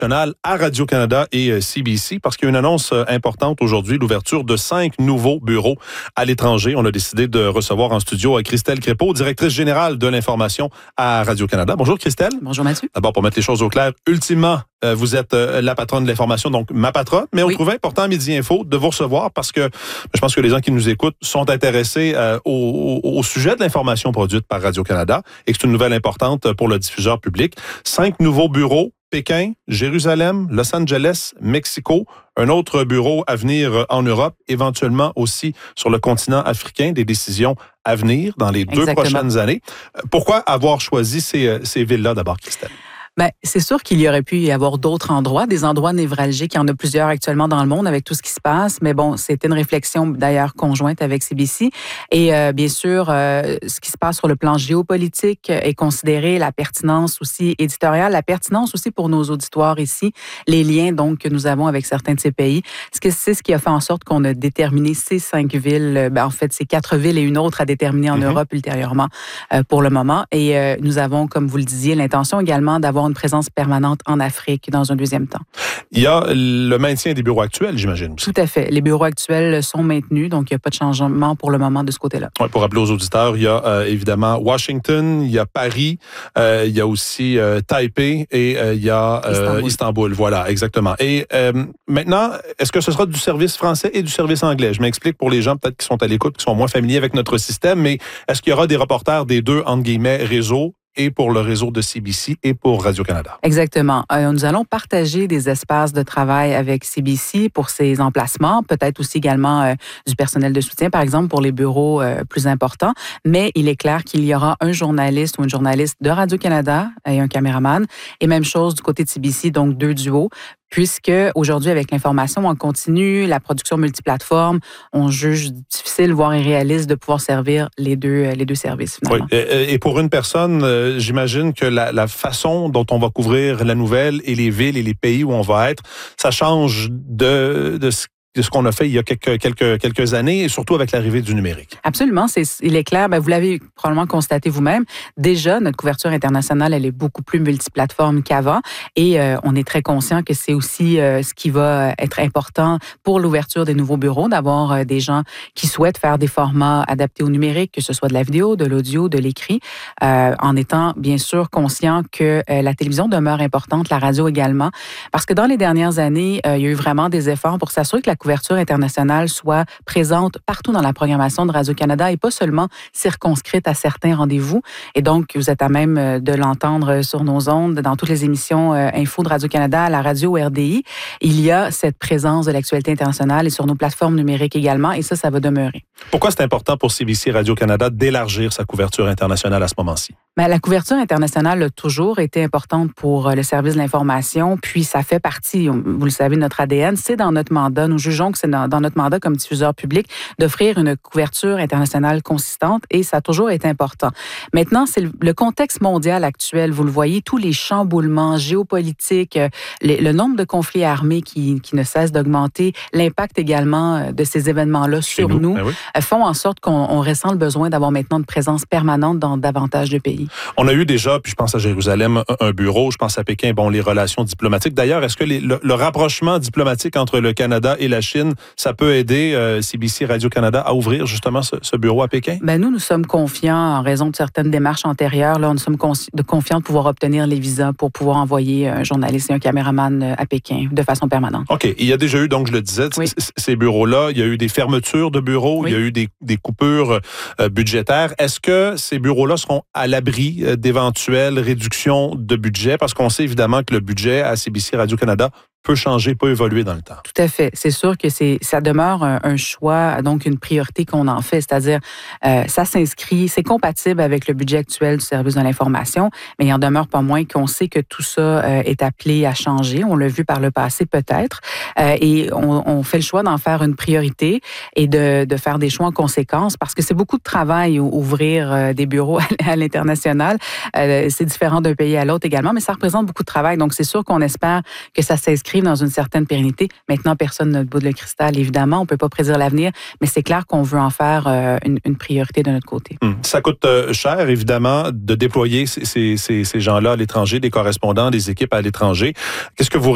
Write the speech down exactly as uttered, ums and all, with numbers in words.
national à Radio-Canada et C B C parce qu'il y a une annonce importante aujourd'hui, l'ouverture de cinq nouveaux bureaux à l'étranger. On a décidé de recevoir en studio Christelle Crépeau, directrice générale de l'information à Radio-Canada. Bonjour Christelle. Bonjour Mathieu. D'abord, pour mettre les choses au clair, ultimement, euh, vous êtes euh, la patronne de l'information, donc ma patronne, mais on oui. trouvait important à Midi Info de vous recevoir parce que je pense que les gens qui nous écoutent sont intéressés euh, au, au, au sujet de l'information produite par Radio-Canada et que c'est une nouvelle importante pour le diffuseur public. Cinq nouveaux bureaux, Pékin, Jérusalem, Los Angeles, Mexico, un autre bureau à venir en Europe, éventuellement aussi sur le continent africain, des décisions à venir dans les deux Exactement. prochaines années. Pourquoi avoir choisi ces, ces villes-là d'abord, Christelle? Ben, c'est sûr qu'il y aurait pu y avoir d'autres endroits, des endroits névralgiques. Il y en a plusieurs actuellement dans le monde avec tout ce qui se passe. Mais bon, c'était une réflexion d'ailleurs conjointe avec C B C. Et euh, bien sûr, euh, ce qui se passe sur le plan géopolitique est considéré, la pertinence aussi éditoriale, la pertinence aussi pour nos auditoires ici, les liens donc que nous avons avec certains de ces pays. C'est ce qui a fait en sorte qu'on a déterminé ces cinq villes, ben, en fait, ces quatre villes et une autre à déterminer en mm-hmm. Europe ultérieurement euh, pour le moment. Et euh, nous avons, comme vous le disiez, l'intention également d'avoir une présence permanente en Afrique dans un deuxième temps. Il y a le maintien des bureaux actuels, j'imagine. Tout à fait. Les bureaux actuels sont maintenus, donc il n'y a pas de changement pour le moment de ce côté-là. Ouais, pour rappeler aux auditeurs, il y a euh, évidemment Washington, il y a Paris, euh, il y a aussi euh, Taipei et euh, il y a euh, Istanbul. Istanbul. Voilà, exactement. Et euh, maintenant, est-ce que ce sera du service français et du service anglais? Je m'explique pour les gens peut-être qui sont à l'écoute, qui sont moins familiers avec notre système, mais est-ce qu'il y aura des reporters des deux, entre guillemets, réseaux et pour le réseau de C B C et pour Radio-Canada? Exactement. Euh, nous allons partager des espaces de travail avec C B C pour ces emplacements, peut-être aussi également euh, du personnel de soutien, par exemple, pour les bureaux euh, plus importants. Mais il est clair qu'il y aura un journaliste ou une journaliste de Radio-Canada et un caméraman. Et même chose du côté de C B C, donc deux duos. Puisque aujourd'hui, avec l'information en continu, la production multiplateforme, on juge difficile, voire irréaliste, de pouvoir servir les deux, les deux services, finalement. Oui. Et pour une personne, euh, j'imagine que la, la façon dont on va couvrir la nouvelle et les villes et les pays où on va être, ça change de, de ce de ce qu'on a fait il y a quelques, quelques, quelques années, et surtout avec l'arrivée du numérique. Absolument. C'est, il est clair, ben vous l'avez probablement constaté vous-même, déjà, notre couverture internationale, elle est beaucoup plus multiplateforme qu'avant, et euh, on est très conscient que c'est aussi euh, ce qui va être important pour l'ouverture des nouveaux bureaux, d'avoir euh, des gens qui souhaitent faire des formats adaptés au numérique, que ce soit de la vidéo, de l'audio, de l'écrit, euh, en étant bien sûr conscient que euh, la télévision demeure importante, la radio également, parce que dans les dernières années, euh, il y a eu vraiment des efforts pour s'assurer que la couverture internationale soit présente partout dans la programmation de Radio-Canada et pas seulement circonscrite à certains rendez-vous. Et donc, vous êtes à même de l'entendre sur nos ondes, dans toutes les émissions euh, info de Radio-Canada, à la radio R D I. Il y a cette présence de l'actualité internationale et sur nos plateformes numériques également, et ça, ça va demeurer. Pourquoi c'est important pour C B C Radio-Canada d'élargir sa couverture internationale à ce moment-ci? Bien, la couverture internationale a toujours été importante pour le service de l'information, puis ça fait partie, vous le savez, de notre A D N. C'est dans notre mandat. Nous jugeons que c'est dans, dans notre mandat comme diffuseur public d'offrir une couverture internationale consistante et ça a toujours été important. Maintenant, c'est le, le contexte mondial actuel. Vous le voyez, tous les chamboulements géopolitiques, les, le nombre de conflits armés qui, qui ne cesse d'augmenter, l'impact également de ces événements-là sur nous, nous, ben oui. font en sorte qu'on on ressent le besoin d'avoir maintenant une présence permanente dans davantage de pays. On a eu déjà, puis je pense à Jérusalem, un bureau, je pense à Pékin, bon, les relations diplomatiques. D'ailleurs, est-ce que les, le, le rapprochement diplomatique entre le Canada et la Chine, ça peut aider euh, C B C Radio-Canada à ouvrir justement ce, ce bureau à Pékin? Ben nous, nous sommes confiants en raison de certaines démarches antérieures. Là, nous sommes consci- de confiants de pouvoir obtenir les visas pour pouvoir envoyer un journaliste et un caméraman à Pékin de façon permanente. OK. Il y a déjà eu, donc je le disais, oui. c- ces bureaux-là, il y a eu des fermetures de bureaux, oui. il y a eu des, des coupures euh, budgétaires. Est-ce que ces bureaux-là seront à l'abri d'éventuelles réductions de budget? Parce qu'on sait évidemment que le budget à C B C Radio-Canada peut changer, peut évoluer dans le temps. Tout à fait. C'est sûr que c'est, ça demeure un, un choix, donc une priorité qu'on en fait, c'est-à-dire euh, ça s'inscrit, c'est compatible avec le budget actuel du service de l'information, mais il en demeure pas moins qu'on sait que tout ça euh, est appelé à changer. On l'a vu par le passé peut-être, euh, et on, on fait le choix d'en faire une priorité et de, de faire des choix en conséquence parce que c'est beaucoup de travail ouvrir euh, des bureaux à, à l'international. Euh, c'est différent d'un pays à l'autre également, mais ça représente beaucoup de travail. Donc c'est sûr qu'on espère que ça s'inscrit dans une certaine pérennité. Maintenant, personne n'a de bout de le cristal, évidemment. On ne peut pas prédire l'avenir, mais c'est clair qu'on veut en faire euh, une, une priorité de notre côté. Hum. Ça coûte euh, cher, évidemment, de déployer ces, ces, ces, ces gens-là à l'étranger, des correspondants, des équipes à l'étranger. Qu'est-ce que vous